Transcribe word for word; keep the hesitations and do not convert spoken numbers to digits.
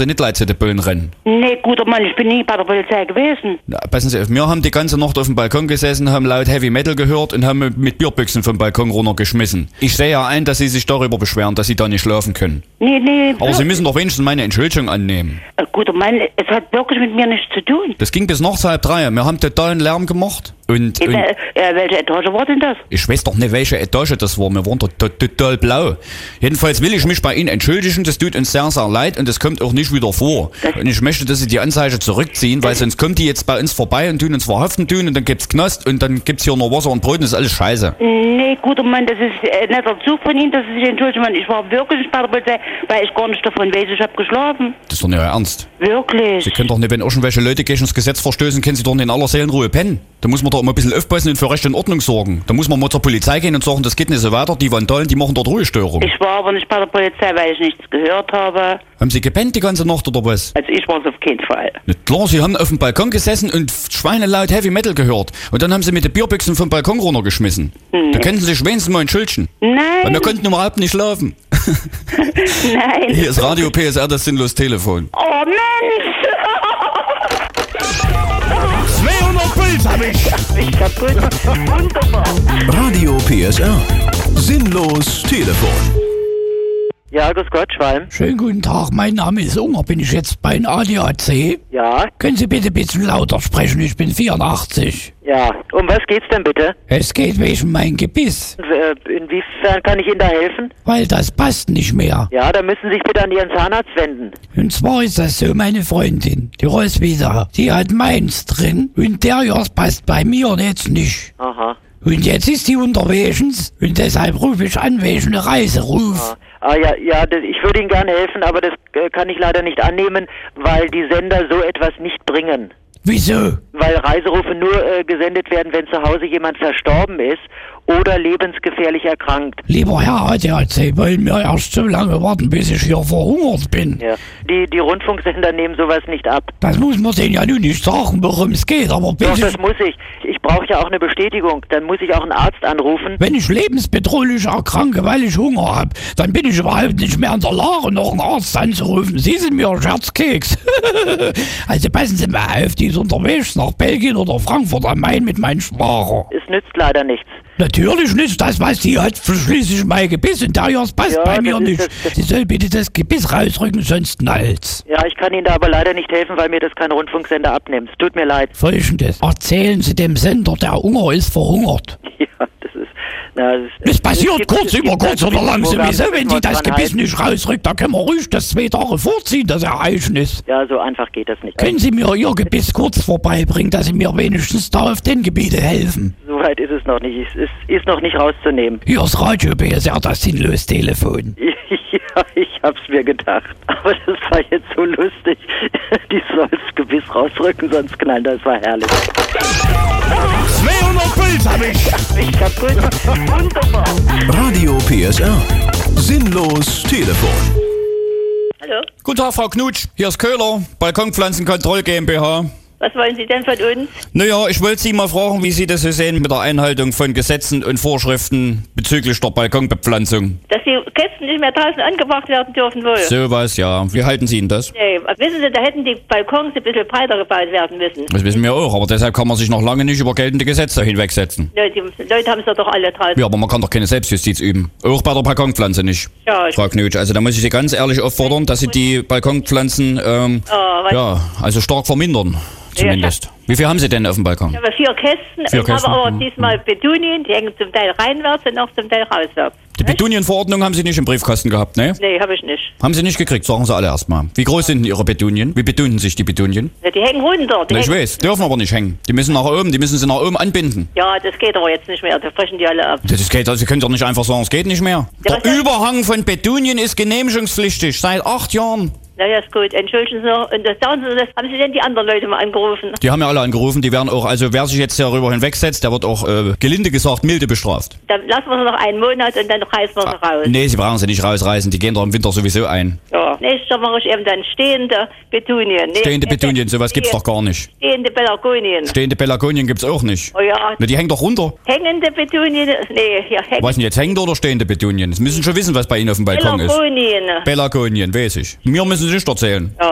Sie nicht leid zu den Bullen rennen. Nee, guter Mann, ich bin nie bei der Polizei gewesen. Na, passen Sie auf, wir haben die ganze Nacht auf dem Balkon gesessen, haben laut Heavy Metal gehört und haben mit Bierbüchsen vom Balkon runtergeschmissen. Ich sehe ja ein, dass Sie sich darüber beschweren, dass Sie da nicht schlafen können. Nee, nee. Aber Sie müssen doch wenigstens meine Entschuldigung annehmen. Äh, guter Mann, es hat wirklich mit mir nichts zu tun. Das ging bis nachts halb drei. Wir haben totalen Lärm gemacht. Und, In und der, äh, welche Etage war denn das? ich weiß doch nicht, welche Etage das war. Wir waren doch to- total blau. Jedenfalls will ich mich bei Ihnen entschuldigen. Das tut uns sehr, sehr leid und das kommt auch nicht wieder vor. Und ich möchte, dass Sie die Anzeige zurückziehen, weil sonst kommt die jetzt bei uns vorbei und tun uns verhaften tun und dann gibt's Knast und dann gibt's hier nur Wasser und Brot und das ist alles scheiße. Nee, guter Mann, das ist äh, netter Zug von Ihnen, dass Sie sich entschuldigen. Mann. Ich war wirklich nicht bei der Polizei, weil ich gar nicht davon weiß, ich habe geschlafen. Das ist doch nicht Ihr Ernst. Wirklich. Sie können doch nicht, wenn irgendwelche Leute gegen das Gesetz verstößen, können Sie doch nicht in aller Seelenruhe pennen. Da muss man doch immer ein bisschen aufpassen und für Recht und Ordnung sorgen. Da muss man mal zur Polizei gehen und sagen, das geht nicht so weiter, die Vandalen, die machen dort Ruhestörung. Ich war aber nicht bei der Polizei, weil ich nichts gehört habe. Haben Sie gepennt die ganze Nacht oder was? Also ich war es auf keinen Fall. Na klar, Sie haben auf dem Balkon gesessen und schweinelaut Heavy Metal gehört. Und dann haben Sie mit den Bierbüchsen vom Balkon runtergeschmissen. Hm. Da könnten Sie sich wenigstens mal entschuldigen. Weil Nein, wir konnten überhaupt nicht schlafen. nein. Hier ist Radio P S R, das sinnlos Telefon. Oh Mensch! zweihundert Puls hab ich. Ich kaputt. Wunderbar. Radio P S R. Sinnlos Telefon. Ja, grüß Gott, Schwalm. Schönen guten Tag, mein Name ist Unger, bin ich jetzt bei A D A C? Ja, Können Sie bitte ein bisschen lauter sprechen, ich bin vierundachtzig. ja. Um was geht's denn bitte? Es geht wegen mein Gebiss, Äh, Inwiefern kann ich Ihnen da helfen? weil das passt nicht mehr. Ja, da müssen Sie sich bitte an Ihren Zahnarzt wenden. Und zwar ist das so, meine Freundin, die Roswitha, die hat meins drin und der Jas passt bei mir jetzt nicht. Aha. Und jetzt ist die unterwegs und deshalb rufe ich an wegen eine Reiseruf. Ah ja, ja, das, ich würde Ihnen gerne helfen, aber das äh, kann ich leider nicht annehmen, weil die Sender so etwas nicht bringen. Wieso? Weil Reiserufe nur äh, gesendet werden, wenn zu Hause jemand verstorben ist oder lebensgefährlich erkrankt. Lieber Herr A D A C, wollen wir erst so lange warten, bis ich hier verhungert bin? Ja. Die, die Rundfunksender nehmen sowas nicht ab. Das muss man denen ja nun nicht sagen, worum es geht, aber Doch, bitte... das muss ich. Ich brauche ja auch eine Bestätigung. Dann muss ich auch einen Arzt anrufen. Wenn ich lebensbedrohlich erkranke, weil ich Hunger habe, dann bin ich überhaupt nicht mehr in der Lage, noch einen Arzt anzurufen. Sie sind mir ein Scherzkeks. Also passen Sie mal auf, die ist unterwegs nach Belgien oder Frankfurt am Main mit meinem Sparer. Es nützt leider nichts. Natürlich nicht, das was sie hat, schließlich mein Gebiss und der Jas passt Ja, bei das mir ist nicht. das- das- Sie soll bitte das Gebiss rausrücken, sonst knallt's. Ja, ich kann Ihnen da aber leider nicht helfen, weil mir das kein Rundfunksender abnimmt. Es tut mir leid. Folgendes, erzählen Sie dem Sender, der Hunger ist verhungert. Ja, das ist... Na, das, Das passiert es gibt- kurz es gibt über kurz da oder lang Programme, sowieso, wenn müssen wir die das dran Gebiss halten. nicht rausrückt, da können wir ruhig das zwei Tage vorziehen, das Ereignis. Ja, so einfach geht das nicht. Können Sie mir Ihr Gebiss kurz vorbeibringen, dass Sie mir wenigstens da auf den Gebiete helfen? So weit ist es noch nicht. Es ist, ist noch nicht rauszunehmen. Hier ist Radio B S R, das sinnlos Telefon. Ja, ich hab's mir gedacht. Aber das war jetzt so lustig. Die soll das Gebiss rausrücken, sonst knallen. Das war herrlich. zweihundert Puls hab ich! Ich kaputt. Wunderbar. Radio P S R. Sinnlos Telefon. Hallo? Guten Tag, Frau Knutsch. Hier ist Köhler, Balkonpflanzenkontroll GmbH. Was wollen Sie denn von uns? Naja, ich wollte Sie mal fragen, wie Sie das so sehen mit der Einhaltung von Gesetzen und Vorschriften bezüglich der Balkonbepflanzung. Dass die Kästen nicht mehr draußen angebracht werden dürfen wohl. Sowas, ja. Wie halten Sie denn das? Nee, wissen Sie, da hätten die Balkons ein bisschen breiter gebaut werden müssen. Das wissen wir auch, aber deshalb kann man sich noch lange nicht über geltende Gesetze hinwegsetzen. Ja, die Leute haben es doch alle draußen. Ja, aber man kann doch keine Selbstjustiz üben. Auch bei der Balkonpflanze nicht. Ja, ich- Frau Knutsch, also da muss ich Sie ganz ehrlich auffordern, dass Sie die Balkonpflanzen, ähm, Oh, was- ja, also stark vermindern. Zumindest. Wie viel haben Sie denn auf dem Balkon? Ich habe vier Kästen Vier und Kästen, habe aber mhm. diesmal Petunien, die hängen zum Teil reinwärts und auch zum Teil rauswärts. Die Petunienverordnung haben Sie nicht im Briefkasten gehabt, ne? Nee, habe ich nicht. Haben Sie nicht gekriegt, sagen Sie alle erstmal. Wie groß sind denn Ihre Petunien? Wie betunen sich die Petunien? Ja, die hängen runter. Die Na, ich hängen, weiß, dürfen aber nicht hängen. Die müssen nach oben, die müssen sie nach oben anbinden. ja, das geht aber jetzt nicht mehr, da brechen die alle ab. Das geht, also Sie können doch nicht einfach sagen, es geht nicht mehr. Ja, Der was- Überhang von Petunien ist genehmigungspflichtig, seit acht Jahren. Na ja, ist gut. Entschuldigen Sie noch. Und das sagen Sie, das haben Sie denn die anderen Leute mal angerufen? Die haben ja alle angerufen, die werden auch, also wer sich jetzt darüber hinwegsetzt, der wird auch, äh, gelinde gesagt, milde bestraft. Dann lassen wir sie noch einen Monat und dann reißen wir sie raus. Nee, Sie brauchen sie nicht rausreißen, die gehen doch im Winter sowieso ein. Ja. Nächstes Jahr mache ich eben dann stehende Petunien. Nee, Stehende nee, Petunien, sowas gibt's doch gar nicht. Stehende Pelargonien. Stehende Pelargonien gibt's auch nicht. Oh ja. Na, die hängen doch runter. Hängende Petunien. Nee, hier hängen. Was denn jetzt, hängende oder stehende Petunien? Sie müssen schon wissen, was bei Ihnen auf dem Balkon ist. Pelargonien. Pelargonien, weiß ich. Mir müssen Sie nicht erzählen. Ja.